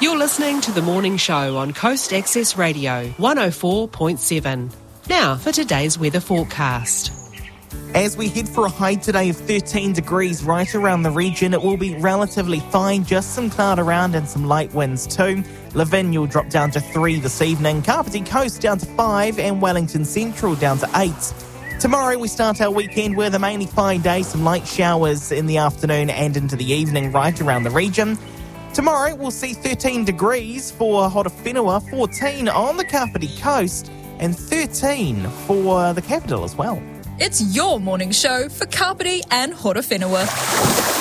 You're listening to The Morning Show on Coast Access Radio, 104.7. Now for today's weather forecast. As we head for a high today of 13 degrees right around the region, it will be relatively fine, just some cloud around and some light winds too. Lavinia will drop down to 3 this evening, Kapiti Coast down to 5 and Wellington Central down to 8. Tomorrow we start our weekend with a mainly fine day, some light showers in the afternoon and into the evening right around the region. Tomorrow we'll see 13 degrees for Horowhenua, 14 on the Kapiti Coast and 13 for the capital as well. It's your morning show for Kapiti and Horowhenua.